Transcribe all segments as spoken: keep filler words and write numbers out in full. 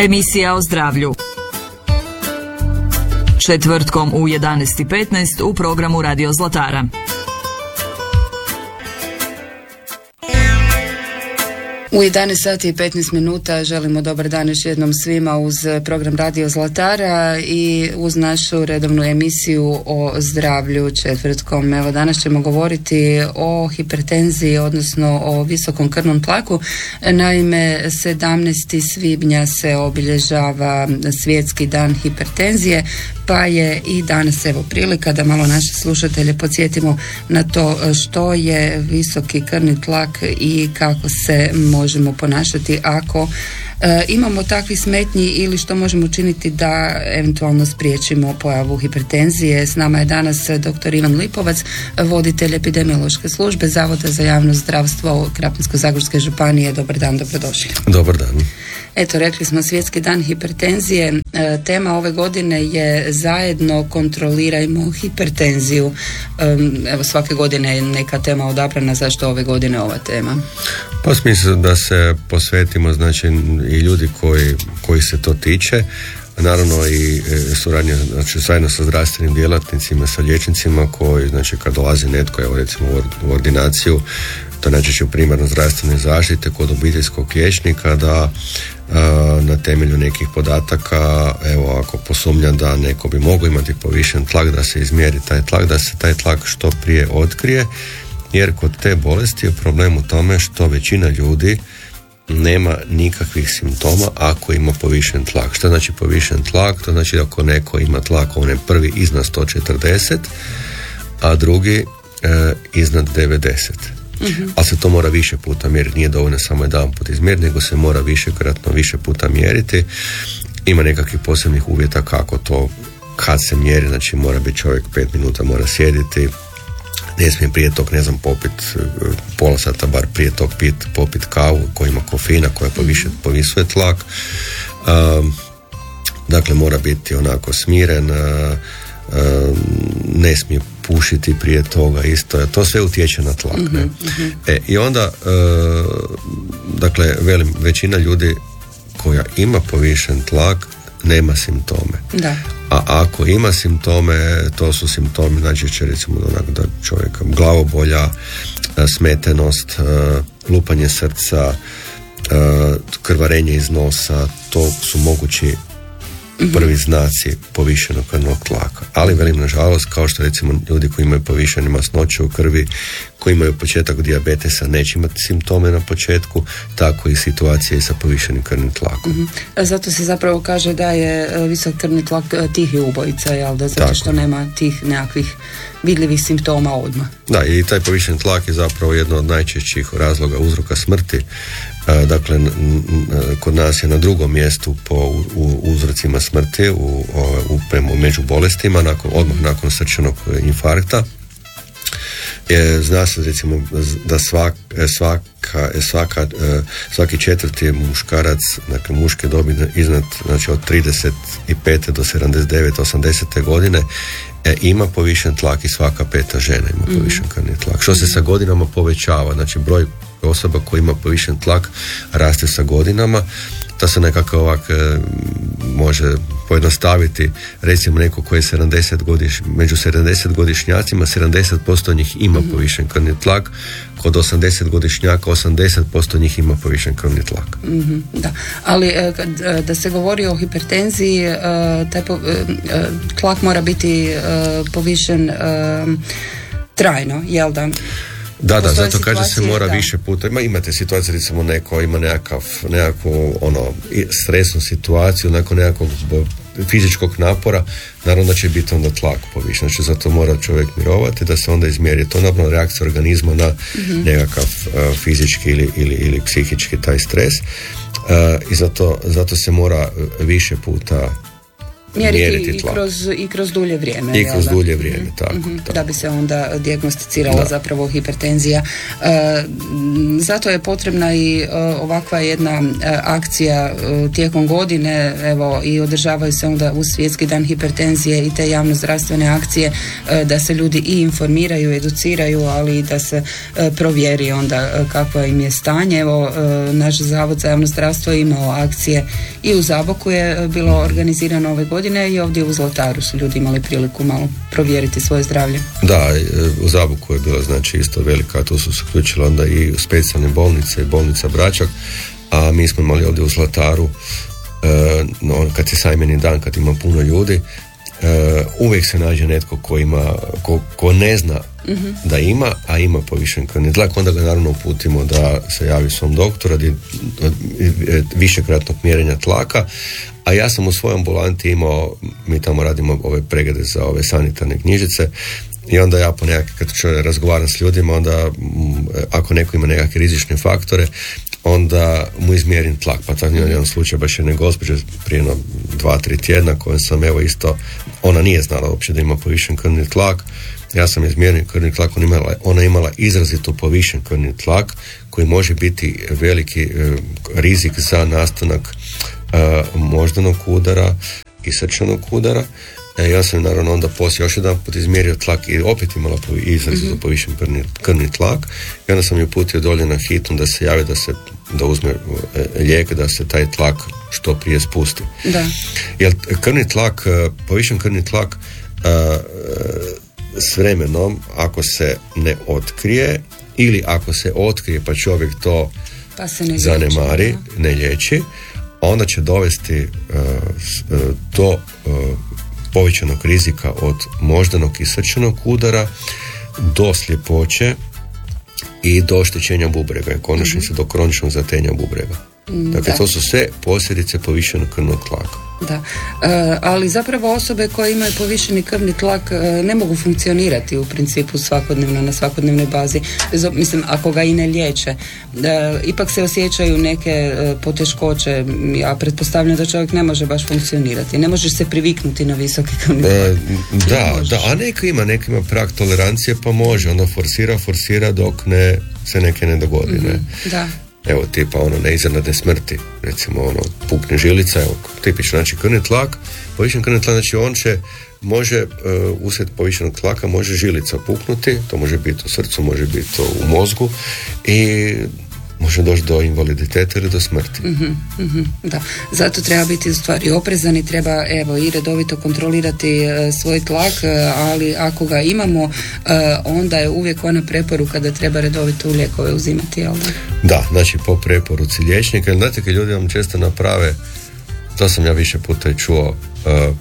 Emisija o zdravlju. Četvrtkom u jedanaest i petnaest u programu Radio Zlatara. U jedanaest sati i petnaest minuta želimo dobar dan još jednom svima uz program Radio Zlatara i uz našu redovnu emisiju o zdravlju četvrtkom. Evo, danas ćemo govoriti o hipertenziji, odnosno o visokom krvnom tlaku. Naime, sedamnaestog svibnja se obilježava Svjetski dan hipertenzije, pa je i danas evo prilika da malo naše slušatelje podsjetimo na to što je visoki krvni tlak i kako se možemo ponašati ako e, imamo takvih smetnji ili što možemo učiniti da eventualno spriječimo pojavu hipertenzije. S nama je danas doktor Ivan Lipovac, voditelj epidemiološke službe Zavoda za javno zdravstvo Krapinsko-zagorske županije. Dobar dan, dobrodošli. Dobar dan. Eto, rekli smo Svjetski dan hipertenzije. E, tema ove godine je zajedno kontrolirajmo hipertenziju. E, evo, svake godine je neka tema odabrana. Zašto ove godine ova tema? Pa smislu da se posvetimo, znači, i ljudi koji, koji se to tiče, naravno i suradnja, znači, zajedno sa zdravstvenim djelatnicima, sa liječnicima koji, znači, kad dolazi netko, evo recimo u ordinaciju, to najčešće u primarno zdravstvene zaštite kod obiteljskog liječnika, da a, na temelju nekih podataka, evo, ako posumnja da neko bi mogao imati povišen tlak, da se izmjeri taj tlak, da se taj tlak što prije otkrije, jer kod te bolesti je problem u tome što većina ljudi nema nikakvih simptoma ako ima povišen tlak. Što znači povišen tlak? To znači ako neko ima tlak, on je prvi iznad sto četrdeset, a drugi e, iznad devedeset. Mm-hmm. Ali se to mora više puta mjeriti, nije dovoljno samo jedan put izmjeriti, nego se mora višekratno više puta mjeriti. Ima nekakvih posebnih uvjeta kako to, kad se mjeri, znači mora biti čovjek pet minuta, mora sjediti, ne smije prije tog, ne znam, popit pola sata, bar prije tog pit, popit kavu koja ima kofeina, koja poviše, povisuje tlak. Um, dakle, mora biti onako smiren, uh, uh, ne smije pušiti prije toga isto, to sve utječe na tlak. Mm-hmm, ne? Mm-hmm. E, I onda, uh, dakle, velim, većina ljudi koja ima povišen tlak nema simptome. Da. A ako ima simptome, to su simptomi, znači će recimo onak da čovjek glavobolja, smetenost, lupanje srca, krvarenje iz nosa, to su mogući prvi znaci povišenog krvnog tlaka. Ali velim, nažalost, kao što recimo ljudi koji imaju povišene masnoće u krvi, koji imaju početak dijabetesa, neće imati simptome na početku, tako i situacije sa povišenim krvnim tlakom. Mm-hmm. Zato se zapravo kaže da je visok krvni tlak tihi ubojica, jel da? Zato tako. Što nema tih nekakvih vidljivih simptoma odmah. Da, i taj povišen tlak je zapravo jedno od najčešćih razloga uzroka smrti. Dakle, kod nas je na drugom mjestu po u, uzrocima smrti u, u, prema, među bolestima, nakon, odmah nakon srčanog infarkta. Je, zna se recimo da svak, svaka, svaka, svaki četvrti muškarac, dakle muške dobi iznad, znači od trideset pet do sedamdeset devet osamdeset godine e, ima povišen tlak i svaka peta žena ima povišen krvni tlak. Što se sa godinama povećava, znači broj osoba koji ima povišen tlak raste sa godinama. To se nekako ovak e, može pojednostaviti. Recimo neko koji je sedamdeset godiš, među sedamdeset godišnjacima sedamdeset posto njih ima mm-hmm. povišen krvni tlak, kod osamdeset godišnjaka osamdeset posto njih ima povišen krvni tlak. Mm-hmm, da, ali e, da se govori o hipertenziji, e, taj po, e, tlak mora biti e, povišen e, trajno, jel da? Da, da, zato kaže se mora da. više puta. Ima, imate situaciju, recimo neko ima nekakav, nekakvu ono, stresnu situaciju, nakon nekakvog fizičkog napora, naravno da će biti onda tlak povišen. Znači zato mora čovjek mirovati da se onda izmjeri. To je naravno reakcija organizma na mm-hmm. nekakav uh, fizički ili, ili, ili psihički taj stres. Uh, I zato, zato se mora više puta mjeriti, mjeriti i, tlak. kroz, i kroz dulje vrijeme. I kroz da? dulje vrijeme, tako, Mm-hmm. tako. Da bi se onda dijagnosticirala Da. zapravo hipertenzija. E, zato je potrebna i e, ovakva jedna e, akcija e, tijekom godine, evo, i održavaju se onda uz Svjetski dan hipertenzije i te javnozdravstvene akcije e, da se ljudi i informiraju, educiraju, ali i da se e, provjeri onda e, kakvo im je stanje. Evo, e, naš Zavod za javno zdravstvo je imao akcije i u Zaboku je bilo organizirano ove godine i ovdje u Zlataru su ljudi imali priliku malo provjeriti svoje zdravlje. Da, u Zaboku je bila znači isto velika, tu su se uključile onda i specijalne bolnice, bolnica Bračak, a mi smo imali ovdje u Zlataru, e, no, kad je sajmeni dan, kad ima puno ljudi, e, uvijek se nađe netko ko ima, ko, ko ne zna mm-hmm. da ima, a ima povišen krvni tlak, onda ga naravno uputimo da se javi svom doktoru radi višekratnog mjerenja tlaka. A ja sam u svojoj ambulanti imao, mi tamo radimo ove preglede za ove sanitarne knjižice i onda ja po nekakve, kad razgovaram s ljudima, onda m, ako neko ima nekakve rizične faktore, onda mu izmjerim tlak. Pa tako je jedan slučaj baš jedne gospođe prije jedno dva, tri tjedna kojem sam evo isto, ona nije znala uopće da ima povišen krvni tlak. Ja sam izmjerio krvni tlak, ona imala, ona imala izrazito povišen krvni tlak koji može biti veliki e, rizik za nastanak e, moždanog udara i srčanog udara. E, ja sam naravno onda poslije još jedan put izmjerio tlak i opet imala izrazito mm-hmm. povišen krvni, krvni tlak i onda sam ju uputio dolje na hitnu da se javi, da se da uzme e, lijek, da se taj tlak što prije spusti. Da. Jer krvni tlak, povišen krvni tlak e, e, s vremenom, ako se ne otkrije ili ako se otkrije pa čovjek to pa se ne zanemari, liječi, ne liječi, onda će dovesti uh, uh, do uh, povećanog rizika od moždanog i srčanog udara, do sljepoće i do oštećenja bubrega, konačno mm-hmm. se do kroničnog zatenja bubrega. Dakle, da. To su sve posljedice povišenog krvnog tlaka. Da, e, ali zapravo osobe koje imaju povišeni krvni tlak e, ne mogu funkcionirati u principu svakodnevno, na svakodnevnoj bazi. Mislim, ako ga i ne liječe. E, ipak se osjećaju neke e, poteškoće. Ja pretpostavljam da čovjek ne može baš funkcionirati. Ne možeš se priviknuti na visoki krvni tlak. E, da, da, a neka ima, neka ima prag tolerancije pa može. Onda forsira, forsira dok ne, se neke ne dogodi. Mm-hmm. Ne? Da. Evo tipa ono neiznenadne smrti, recimo ono pukne žilica, evo tipično, znači krvni tlak, povišen krvni tlak, znači on će, može uh, uslijed povišenog tlaka može žilica puknuti, to može biti u srcu, može biti u mozgu i može doći do invaliditeta ili do smrti. Mm-hmm, mm-hmm, da, zato treba biti u stvari oprezan i treba evo i redovito kontrolirati e, svoj tlak, e, ali ako ga imamo, e, onda je uvijek ona preporuka da treba redovito lijekove uzimati, jel da? Da, znači po preporuci liječnika, jer znate kad ljudi vam često naprave, to sam ja više puta i čuo, uh,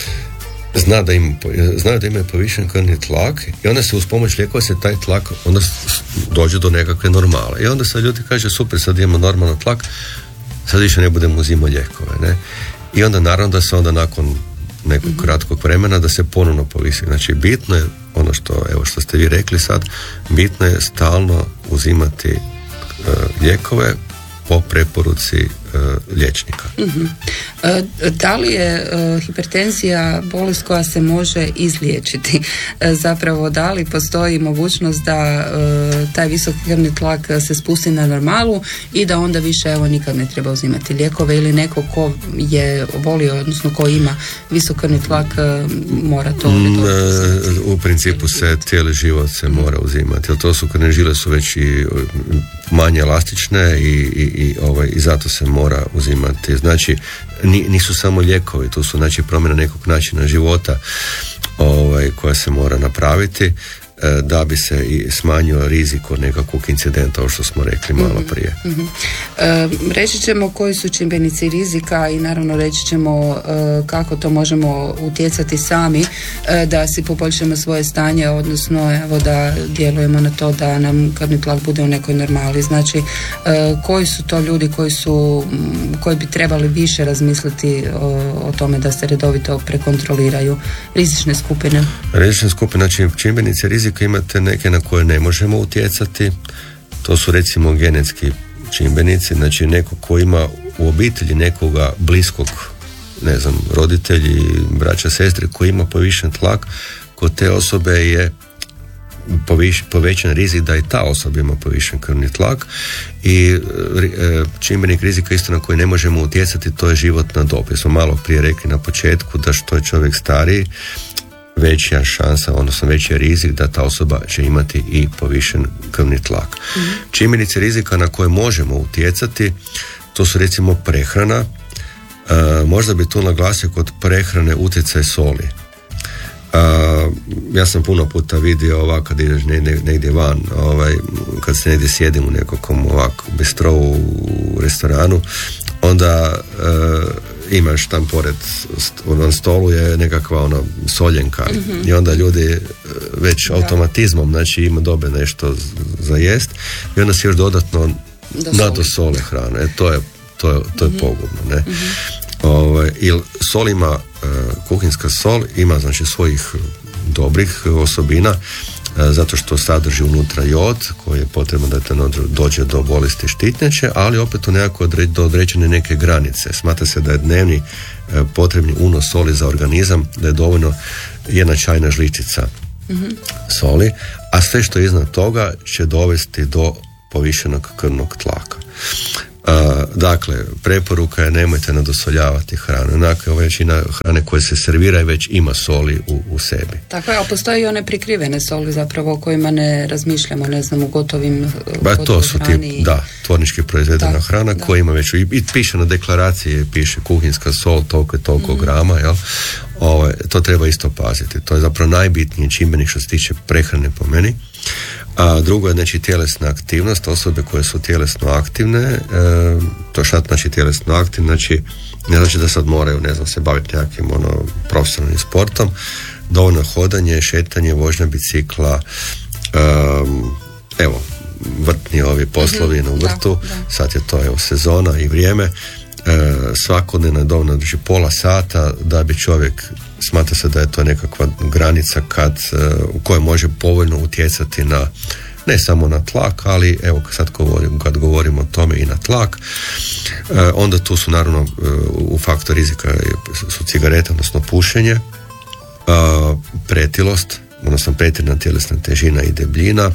Zna da im, znaju da imaju povišen krvni tlak i onda se uz pomoć lijekova se taj tlak onda dođe do nekakve normale i onda se ljudi kaže super, sad imamo normalan tlak, sad više ne budemo uzimati lijekove, ne? I onda naravno da se onda nakon nekog mm-hmm. kratkog vremena da se ponovno povisi. Znači bitno je ono što, evo što ste vi rekli sad, bitno je stalno uzimati uh, lijekove po preporuci uh, liječnika. Mm-hmm. E, da li je e, hipertenzija bolest koja se može izliječiti? E, zapravo, da li postoji mogućnost da e, taj visoki krvni tlak se spusti na normalu i da onda više evo nikad ne treba uzimati lijekove ili neko ko je volio, odnosno ko ima visok krvni tlak e, mora to mm, e, u principu se cijeli život se mora uzimati, jer to su krvne žile su već i manje elastične i, i, i, ovaj, i zato se mora uzimati. Znači, nisu samo lijekovi, tu su znači promjena nekog načina života ovaj, koja se mora napraviti da bi se i smanjio rizik od nekakvog incidenta, ovo što smo rekli malo prije. Mm-hmm. E, reći ćemo koji su čimbenici rizika i naravno reći ćemo e, kako to možemo utjecati sami e, da si poboljšamo svoje stanje, odnosno evo da djelujemo na to da nam krvni tlak bude u nekoj normali. Znači, e, koji su to ljudi koji su, koji bi trebali više razmisliti o, o tome da se redovito prekontroliraju rizične skupine? Rizične skupine, znači čimbenici rizika imate neke na koje ne možemo utjecati, to su recimo genetski čimbenici, znači neko ko ima u obitelji nekoga bliskog ne znam, roditelji, braća, sestre koji ima povišen tlak, kod te osobe je Poviš, povećan rizik da i ta osoba ima povišen krvni tlak i e, čimbenik rizika isto na koji ne možemo utjecati, to je životna dob. Jer smo malo prije rekli na početku da što je čovjek stariji, veća šansa, odnosno veći je rizik da ta osoba će imati i povišen krvni tlak. Mm-hmm. Čimbenici rizika na koje možemo utjecati, to su recimo prehrana. E, možda bi tu naglasio kod prehrane utjecaj soli. Uh, ja sam puno puta vidio ovako kad ideš negdje, negdje van, ovaj, kad se negdje sjedim u nekakvom ovako bistrovu u restoranu, onda uh, imaš tam pored na stolu je nekakva ona soljenka, mm-hmm. i onda ljudi već da. automatizmom, znači ima dobe nešto za jest i onda si još dodatno nadosole hranu. E, to je, to je, to je mm-hmm. pogubno, ne? Mm-hmm. Ovaj, jer sol ima, uh, kuhinska sol ima znači svojih dobrih osobina, uh, zato što sadrži unutra jod koji je potrebno da te dođe do bolesti štitnjače, ali opet u nekako odre, do određene neke granice. Smatra se da je dnevni uh, potrebni unos soli za organizam, da je dovoljno jedna čajna žličica mm-hmm. soli, a sve što je iznad toga će dovesti do povišenog krvnog tlaka. Uh, dakle, preporuka je nemojte nadosoljavati hranu. Onako, većina hrane koje se serviraju već ima soli u, u sebi. Tako je, a postoji i one prikrivene soli zapravo o kojima ne razmišljamo, ne znam, u gotovim ba, to su ti, da, tvornički proizvedena da, hrana da. koja ima već, i, i piše na deklaraciji, piše kuhinska sol, toliko i toliko mm-hmm. grama, jel? Ovo, to treba isto paziti. To je zapravo najbitniji čimbenik što se tiče prehrane po meni. A drugo je znači tjelesna aktivnost, osobe koje su tjelesno aktivne, e, to šta znači tjelesno aktivne, znači ne znači da sad moraju, ne znam, se baviti nekakvim ono, profesionalnim sportom, dovoljno hodanje, šetanje, vožnja bicikla, e, evo, vrtni ovi poslovi mm-hmm. na vrtu, da, da. Sad je to evo sezona i vrijeme, e, svakodnevno je dovoljno, znači pola sata da bi čovjek, smatra se da je to nekakva granica kad, u kojoj može povoljno utjecati na, ne samo na tlak, ali evo sad govorim, kad govorimo o tome i na tlak, onda tu su naravno u faktor rizika su cigarete, odnosno pušenje, pretilost, odnosno pretjerana tjelesna težina i debljina,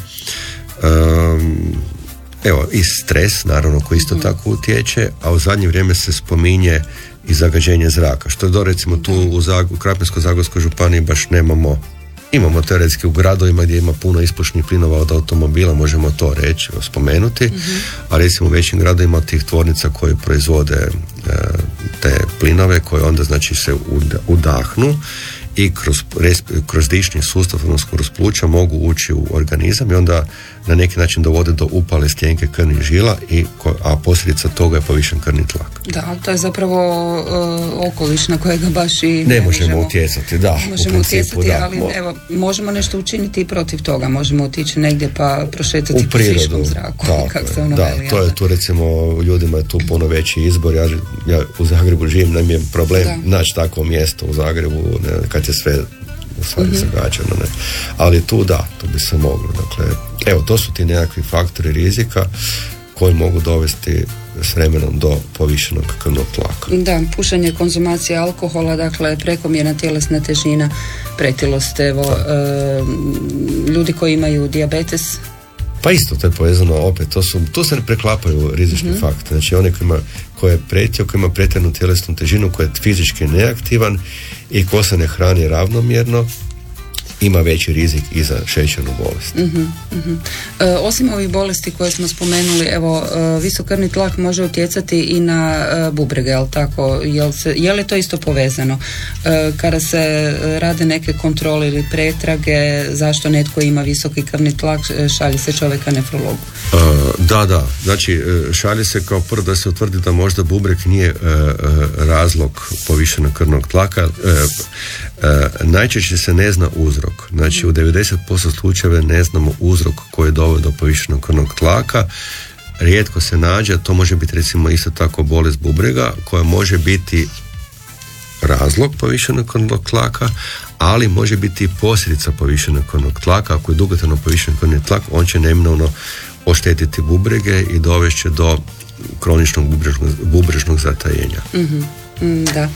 evo i stres naravno koji isto tako utječe, a u zadnje vrijeme se spominje i zagađenje zraka, što je do recimo tu u, Zag- u Krapinsko-zagorskoj županiji baš nemamo, imamo teoretski u gradovima gdje ima puno ispušnih plinova od automobila, možemo to reći, spomenuti, mm-hmm. a recimo u većim gradovima tih tvornica koje proizvode e, te plinove koje onda znači se udahnu i kroz, kroz dišni sustav, odnosno kroz pluća mogu ući u organizam i onda na neki način dovode do upale stjenke krvnih žila, i, a posljedica toga je povišen krvni tlak. Da, to je zapravo uh, okoliš na kojega baš i ne, ne možemo, možemo utjecati, da. Možemo u principu, utjecati, da. ali evo, možemo nešto učiniti i protiv toga. Možemo otići negdje pa prošetati po friškom zraku. Kako se ono da, veli, to je tu recimo, ljudima je tu puno veći izbor. Ja, ja u Zagrebu živim, nam je problem da. naći takvo mjesto u Zagrebu, ne, kad je sve u stvari mm-hmm. zagađeno, ne. Ali tu da, to bi se moglo. Dakle, evo, to su ti nekakvi faktori rizika koji mogu dovesti s vremenom do povišenog krvnog tlaka. Da, pušenje, konzumacija alkohola, dakle prekomjerna tjelesna težina, pretilost, evo, e, ljudi koji imaju dijabetes. Pa isto, to je povezano opet, to su, tu se ne preklapaju rizični mm-hmm. faktori. Znači onaj koji ima, koji je pretio, koji ima pretjeranu tjelesnu težinu, koji je fizički neaktivan i ko se ne hrani ravnomjerno, ima veći rizik i za šećernu bolest. Uh-huh, uh-huh. E, osim ovih bolesti koje smo spomenuli, evo, e, visok krvni tlak može utjecati i na e, bubrege, jel tako? Jel, se, je li to isto povezano? E, kada se rade neke kontrole ili pretrage, zašto netko ima visoki krvni tlak, šalje se čovjeka nefrologu? E, da, da. Znači, šalje se kao prvo da se utvrdi da možda bubreg nije e, razlog povišenog krvnog tlaka. E, e, najčešće se ne zna uzrok. Znači u devedeset posto slučajeva ne znamo uzrok koji dovodi do povišenog krvnog tlaka. Rijetko se nađe, to može biti recimo isto tako bolest bubrega koja može biti razlog povišenog krvnog tlaka, ali može biti i posljedica povišenog krvnog tlaka. Ako je dugotrajno povišen krvni tlak, on će neminovno oštetiti bubrege i dovešće do kroničnog bubrežnog, bubrežnog zatajenja. Mm-hmm. Da.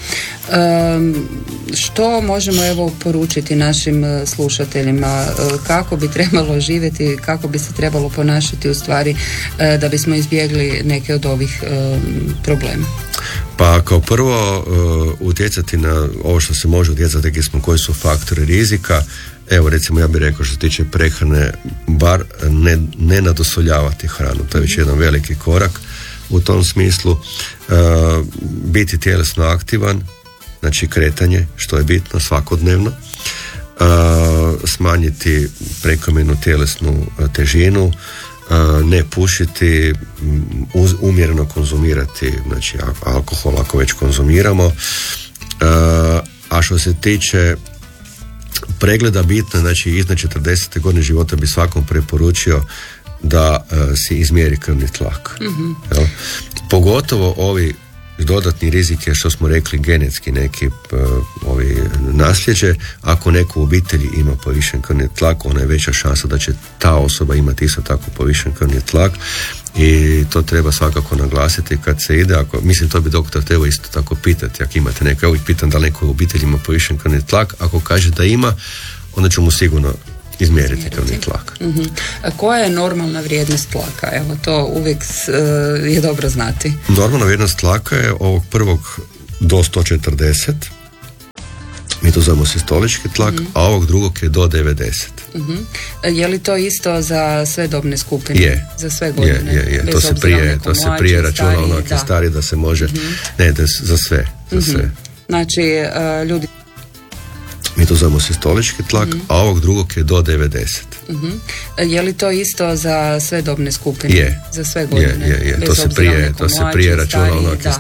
Um, što možemo evo poručiti našim uh, slušateljima, uh, kako bi trebalo živjeti, kako bi se trebalo ponašati u stvari uh, da bismo izbjegli neke od ovih um, problema? Pa kao prvo uh, utjecati na ovo što se može utjecati, rekli smo koji su faktori rizika. Evo recimo ja bih rekao što se tiče prehrane, bar ne, ne nadosoljavati hranu, to je već jedan veliki korak u tom smislu. Uh, biti tjelesno aktivan, znači kretanje, što je bitno svakodnevno, uh, smanjiti prekomjernu tjelesnu težinu, uh, ne pušiti, uz, umjereno konzumirati, znači alkohol ako već konzumiramo, uh, a što se tiče pregleda bitno, znači iznad četrdesete godine života bi svakom preporučio da uh, si izmjeri krvni tlak. Mm-hmm. Jel? Pogotovo ovi dodatni rizik je što smo rekli genetski neki uh, ovi nasljeđe. Ako neko u obitelji ima povišen krvni tlak, ona je veća šansa da će ta osoba imati isto tako povišen krvni tlak i to treba svakako naglasiti kad se ide. Ako, mislim to bi doktor trebao isto tako pitati ako imate neko, ja uvijek pitam da li neko u obitelji ima povišen krvni tlak, ako kaže da ima, onda ću mu sigurno izmjeriti krvni tlak. Mm-hmm. A koja je normalna vrijednost tlaka? Evo, to uvijek uh, je dobro znati. Normalna vrijednost tlaka je ovog prvog do sto četrdeset, mi to zovemo sistolički tlak, mm-hmm. a ovog drugog je do devedeset. Mm-hmm. Je li to isto za sve dobne skupine? Je. Za sve godine? Je, je, je. To se prije, to se prije računa onak je stari da se može, mm-hmm. ne, da za sve. Za mm-hmm. sve. Znači, uh, ljudi mi to zovemo sistolički tlak, mm-hmm. a ovog drugog je do devedeset. Mm-hmm. Je li to isto za sve dobne skupine? Je. Za sve godine? Je, je, je. To se prije, to se prije računa onak je